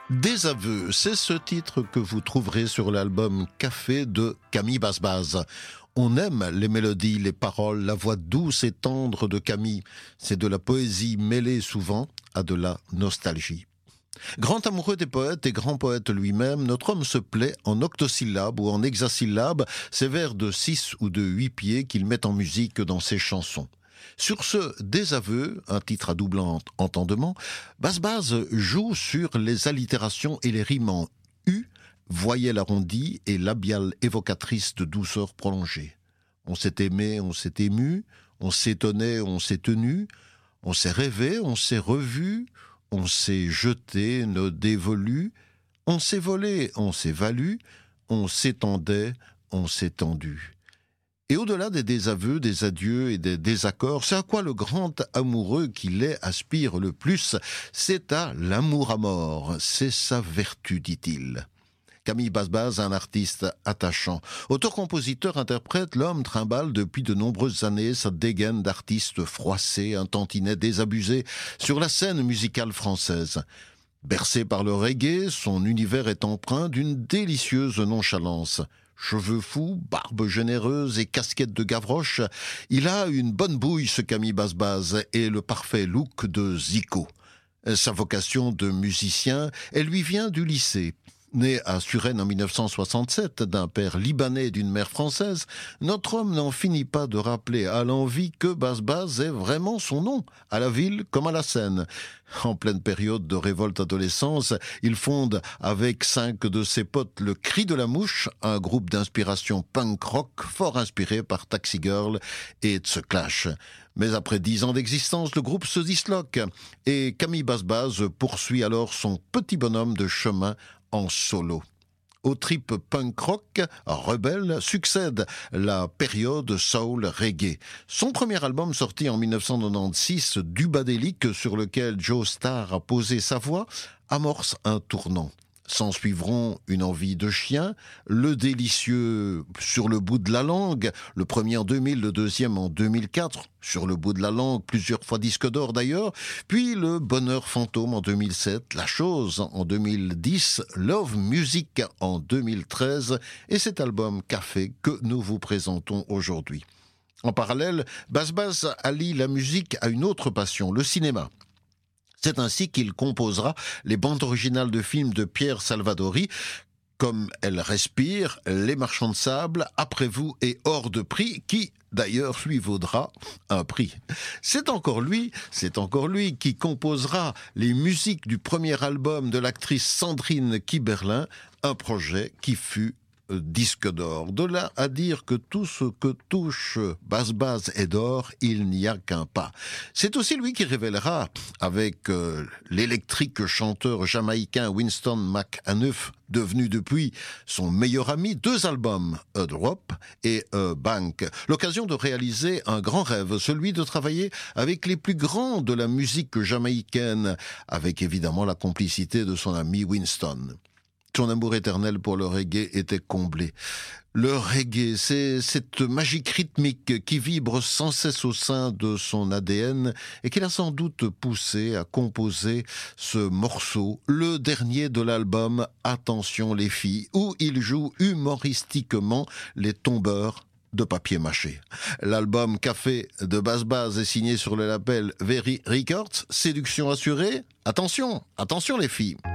Des aveux, c'est ce titre que vous trouverez sur l'album Café de Camille Basbaz. On aime les mélodies, les paroles, la voix douce et tendre de Camille. C'est de la poésie mêlée souvent à de la nostalgie. Grand amoureux des poètes et grand poète lui-même, notre homme se plaît en octosyllabes ou en hexasyllabes, ces vers de 6 ou de 8 pieds qu'il met en musique dans ses chansons. Sur ce Désaveu, un titre à double entendement, Basbaz joue sur les allitérations et les rimes en U, voyelle arrondie et labiale évocatrice de douceur prolongée. On s'est aimé, on s'est ému, on s'étonnait, on s'est tenu, on s'est rêvé, on s'est revu, on s'est jeté, nos dévolus, on s'est volé, on s'est valu, on s'étendait, on s'est tendu. Et au-delà des désaveux, des adieux et des désaccords, c'est à quoi le grand amoureux qu'il est aspire le plus, c'est à l'amour à mort, c'est sa vertu, dit-il. Camille Basbaz, un artiste attachant. Auteur-compositeur-interprète, l'homme trimballe depuis de nombreuses années sa dégaine d'artiste froissé, un tantinet désabusé sur la scène musicale française. Bercé par le reggae, son univers est empreint d'une délicieuse nonchalance. Cheveux fous, barbe généreuse et casquette de Gavroche, il a une bonne bouille ce Camille Basbaz et le parfait look de Zico. Sa vocation de musicien, elle lui vient du lycée. Né à Suresnes en 1967 d'un père libanais et d'une mère française, notre homme n'en finit pas de rappeler à l'envi que Basbaz est vraiment son nom, à la ville comme à la scène. En pleine période de révolte adolescence, il fonde avec 5 de ses potes le Cri de la Mouche, un groupe d'inspiration punk rock fort inspiré par Taxi Girl et The Clash. Mais après 10 ans d'existence, le groupe se disloque et Camille Basbaz poursuit alors son petit bonhomme de chemin en solo. Au trip punk rock, rebelle, succède la période soul reggae. Son premier album sorti en 1996, Dubadélique, sur lequel Joe Starr a posé sa voix, amorce un tournant. S'en suivront Une envie de chien, Le délicieux Sur le bout de la langue, le premier en 2000, le deuxième en 2004, Sur le bout de la langue, plusieurs fois disque d'or d'ailleurs, puis Le bonheur fantôme en 2007, La chose en 2010, Love Music en 2013 et cet album Café que nous vous présentons aujourd'hui. En parallèle, Basbaz allie la musique à une autre passion, le cinéma. C'est ainsi qu'il composera les bandes originales de films de Pierre Salvadori, comme Elle respire, Les marchands de sable, Après vous et Hors de prix, qui d'ailleurs lui vaudra un prix. C'est encore lui qui composera les musiques du premier album de l'actrice Sandrine Kiberlin, un projet qui fut disque d'or. De là à dire que tout ce que touche Basbaz est d'or, il n'y a qu'un pas. C'est aussi lui qui révélera, avec l'électrique chanteur jamaïcain Winston McAnuff, devenu depuis son meilleur ami, 2 albums, A Drop et A Bank. L'occasion de réaliser un grand rêve, celui de travailler avec les plus grands de la musique jamaïcaine, avec évidemment la complicité de son ami Winston. Son amour éternel pour le reggae était comblé. Le reggae, c'est cette magique rythmique qui vibre sans cesse au sein de son ADN et qu'il a sans doute poussé à composer ce morceau, le dernier de l'album Attention les filles, où il joue humoristiquement les tombeurs de papier mâché. L'album Café de Basbaz est signé sur le label Very Records. Séduction assurée. Attention les filles.